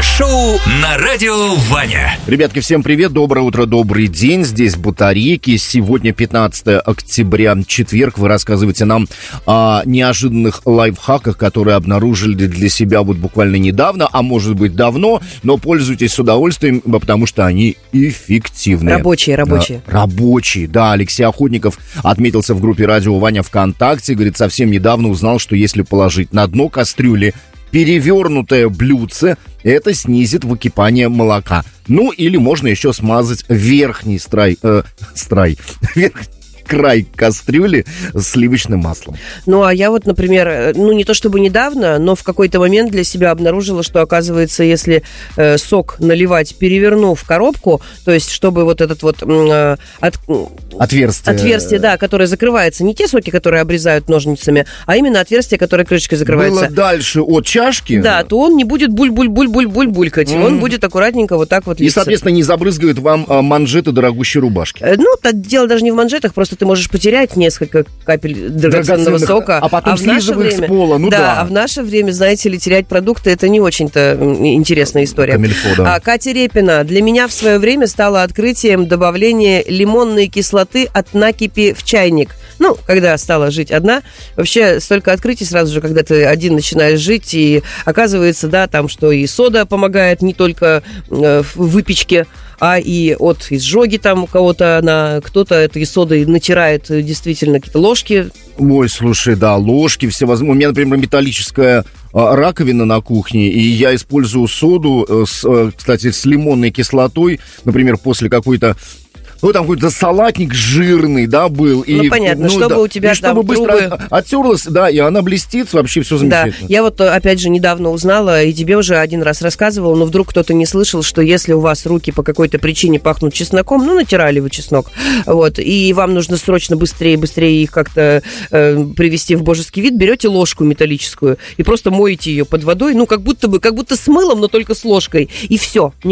Шоу на Радио Ваня. Ребятки, всем привет, доброе утро, добрый день. Здесь Батарейки. Сегодня 15 октября, четверг. Вы рассказываете нам о неожиданных лайфхаках, которые обнаружили для себя вот буквально недавно, а может быть давно, но пользуйтесь с удовольствием, потому что они эффективные. Рабочие, да. Алексей Охотников отметился в группе Радио Ваня ВКонтакте. Говорит, совсем недавно узнал, что если положить на дно кастрюли перевернутое блюдце, это снизит выкипание молока. Ну, или можно еще смазать верхний край кастрюли сливочным маслом. Ну, а я вот, например, не то чтобы недавно, но в какой-то момент для себя обнаружила, что, оказывается, если сок наливать, перевернув коробку, то есть, чтобы вот этот вот отверстие, да, которое закрывается, не те соки, которые обрезают ножницами, а именно отверстие, которое крышечкой закрывается. Было дальше от чашки. Да, то он не будет булькать, он будет аккуратненько вот так вот литься. И, соответственно, не забрызгает вам манжеты дорогущей рубашки. Ну, дело даже не в манжетах, просто ты можешь потерять несколько капель драгоценного сока. А потом слизывая их с пола. Ну да. А в наше время, знаете ли, терять продукты — это не очень-то интересная история. Камильфо, да. Катя Репина. Для меня в свое время стало открытием добавление лимонной кислоты от накипи в чайник. Ну, когда стала жить одна, вообще столько открытий сразу же, когда ты один начинаешь жить, и оказывается, да, там, что и сода помогает не только в выпечке, а и от изжоги там у кого-то кто-то этой содой натирает действительно какие-то ложки. Ой, слушай, да, ложки всевозможные. У меня, например, металлическая раковина на кухне, и я использую соду, кстати, с лимонной кислотой, например, после какой-то какой-то салатник жирный, да, был. Ну, понятно, чтобы да, у тебя чтобы там быстро трубы... оттерлась, да, и она блестит, вообще все замечательно. Да, я вот, опять же, недавно узнала, и тебе уже один раз рассказывала, но вдруг кто-то не слышал, что если у вас руки по какой-то причине пахнут чесноком, натирали вы чеснок, вот, и вам нужно срочно быстрее их как-то привести в божеский вид, берете ложку металлическую и просто моете ее под водой, как будто с мылом, но только с ложкой, и все.